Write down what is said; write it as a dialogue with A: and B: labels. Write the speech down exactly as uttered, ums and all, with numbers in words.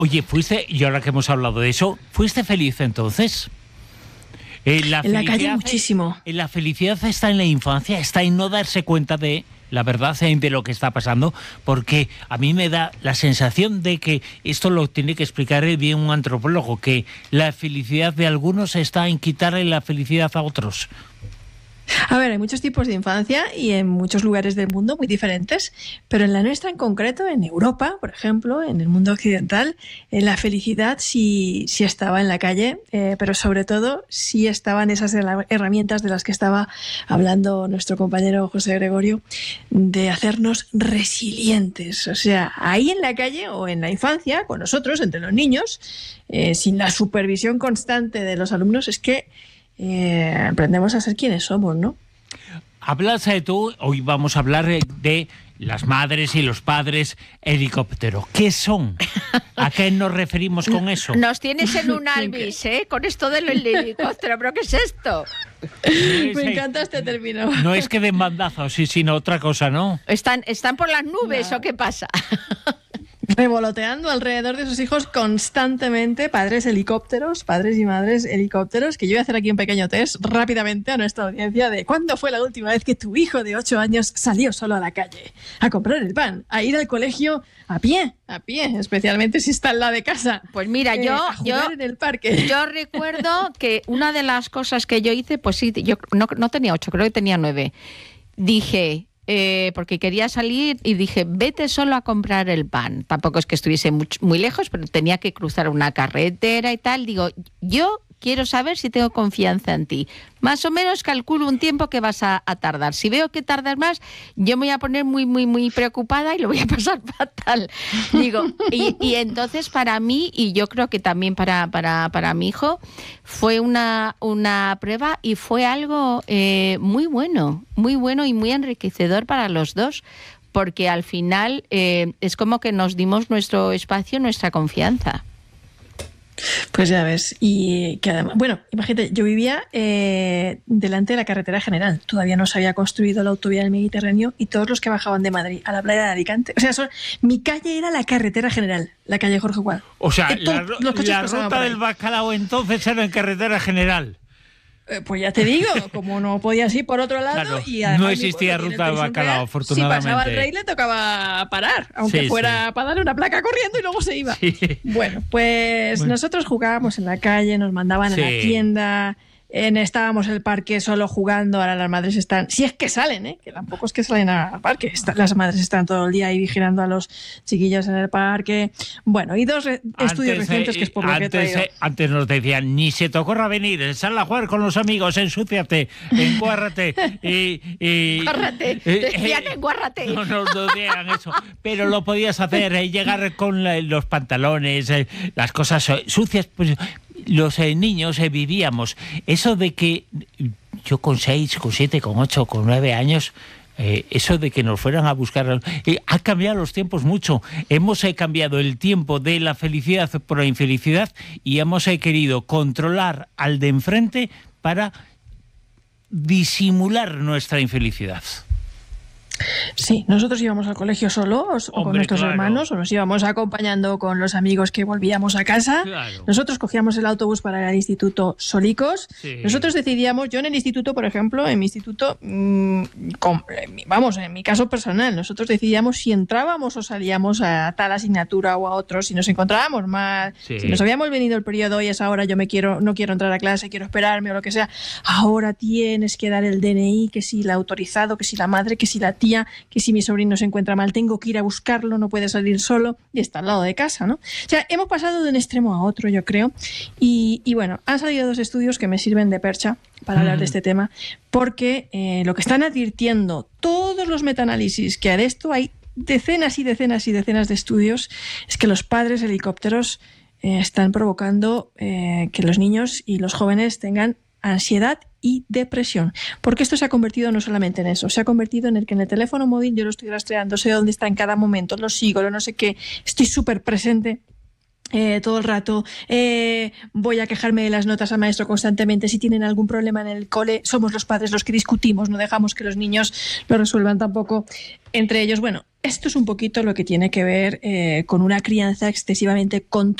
A: Oye, fuiste, y ahora que hemos hablado de eso, ¿fuiste feliz entonces?
B: Eh, la en la calle muchísimo.
A: Eh, la felicidad está en la infancia, está en no darse cuenta de la verdad de lo que está pasando, porque a mí me da la sensación de que esto lo tiene que explicar bien un antropólogo, que la felicidad de algunos está en quitarle la felicidad a otros.
B: A ver, hay muchos tipos de infancia y en muchos lugares del mundo muy diferentes, pero en la nuestra en concreto, en Europa, por ejemplo, en el mundo occidental, eh, la felicidad sí, sí estaba en la calle, eh, pero sobre todo sí estaban esas herramientas de las que estaba hablando nuestro compañero José Gregorio, de hacernos resilientes. O sea, ahí en la calle o en la infancia, con nosotros, entre los niños, eh, sin la supervisión constante de los alumnos, es que Eh, aprendemos a ser quienes somos, ¿no?
A: Hablas de tú, hoy vamos a hablar de las madres y los padres helicóptero. ¿Qué son? ¿A qué nos referimos con eso?
C: Nos tienes en un Alvis, ¿eh? Con esto del helicóptero, ¿pero qué es esto?
B: No es, Me encanta este término.
A: No es que den bandazos, sí, sino otra cosa, ¿no?
C: ¿Están, están por las nubes no. o qué pasa?
B: Revoloteando alrededor de sus hijos constantemente, padres helicópteros, padres y madres helicópteros, que yo voy a hacer aquí un pequeño test rápidamente a nuestra audiencia de ¿cuándo fue la última vez que tu hijo de ocho años salió solo a la calle? A comprar el pan, a ir al colegio a pie, a pie, especialmente si está en la de casa.
C: Pues mira,
B: eh,
C: yo,
B: a jugar
C: yo,
B: en el parque.
C: Yo recuerdo que una de las cosas que yo hice, pues sí, yo no, no tenía ocho, creo que tenía nueve. Dije... Eh, porque quería salir y dije, vete solo a comprar el pan. Tampoco es que estuviese muy, muy lejos, pero tenía que cruzar una carretera y tal. Digo, yo quiero saber si tengo confianza en ti. Más o menos calculo un tiempo que vas a, a tardar. Si veo que tardas más, yo me voy a poner muy, muy, muy preocupada y lo voy a pasar fatal. Digo, y, y entonces para mí, y yo creo que también para, para, para mi hijo, fue una, una prueba y fue algo eh, muy bueno, muy bueno y muy enriquecedor para los dos, porque al final eh, es como que nos dimos nuestro espacio, nuestra confianza.
B: Pues ya ves, y que además, bueno, imagínate, yo vivía eh, delante de la carretera general, todavía no se había construido la autovía del Mediterráneo y todos los que bajaban de Madrid a la playa de Alicante, o sea, son, mi calle era la carretera general, la calle Jorge Gual.
A: O sea, la, la ruta del bacalao entonces era en carretera general.
B: Pues ya te digo, como no podías ir por otro lado,
A: claro,
B: y además
A: no existía ruta de bacalao, afortunadamente.
B: Si pasaba el rey le tocaba parar, aunque sí, fuera sí. para darle una placa corriendo y luego se iba. Sí. Bueno, pues bueno. Nosotros jugábamos en la calle, nos mandaban sí. a la tienda, en, estábamos en el parque solo jugando, ahora las madres están, si es que salen, ¿eh? Que tampoco es que salen al parque, está, las madres están todo el día ahí vigilando a los chiquillos en el parque. Bueno, y dos re-
A: antes,
B: estudios recientes que es por lo
A: antes,
B: que he traído.
A: Antes nos decían, ni se te ocurra venir, sal a jugar con los amigos, ensúciate, enguárrate. y, y,
C: enguárrate, decían eh, enguárrate.
A: No nos no decían eso, pero lo podías hacer, eh, llegar con la, los pantalones, eh, las cosas sucias, pues... Los eh, niños eh, vivíamos eso de que yo con seis, con siete, con ocho, con nueve años, eh, eso de que nos fueran a buscar, eh, ha cambiado los tiempos mucho. Hemos eh, cambiado el tiempo de la felicidad por la infelicidad y hemos eh, querido controlar al de enfrente para disimular nuestra infelicidad.
B: Sí, nosotros íbamos al colegio solos o Hombre, con nuestros claro. hermanos, o nos íbamos acompañando con los amigos que volvíamos a casa. Claro. Nosotros cogíamos el autobús para ir al instituto solicos. Sí. Nosotros decidíamos, yo en el instituto, por ejemplo, en mi instituto, mmm, con, vamos, en mi caso personal, nosotros decidíamos si entrábamos o salíamos a tal asignatura o a otro, si nos encontrábamos mal, sí. si nos habíamos venido el periodo y es ahora yo me quiero, no quiero entrar a clase, quiero esperarme o lo que sea. Ahora tienes que dar el D N I, que si la autorizado, que si la madre, que si la tía, que si mi sobrino se encuentra mal tengo que ir a buscarlo, no puede salir solo y está al lado de casa, ¿no? O sea, hemos pasado de un extremo a otro, yo creo, y, y bueno, han salido dos estudios que me sirven de percha para hablar de este tema, porque eh, lo que están advirtiendo todos los metaanálisis que de esto hay decenas y decenas y decenas de estudios, es que los padres helicópteros eh, están provocando eh, que los niños y los jóvenes tengan ansiedad y depresión, porque esto se ha convertido no solamente en eso, se ha convertido en el que en el teléfono móvil yo lo estoy rastreando, sé dónde está en cada momento, lo sigo, lo no sé qué, estoy súper presente Eh, todo el rato, eh, voy a quejarme de las notas al maestro constantemente. Si tienen algún problema en el cole, somos los padres los que discutimos, no dejamos que los niños lo resuelvan tampoco entre ellos. Bueno, esto es un poquito lo que tiene que ver eh, con una crianza excesivamente controlada